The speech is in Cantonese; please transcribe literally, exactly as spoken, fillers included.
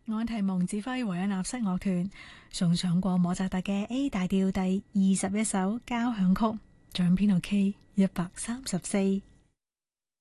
安提蒙指揮維也納室樂團送上過莫扎特嘅 A 大調第二十一首交響曲，獎編號 K 一百三十四。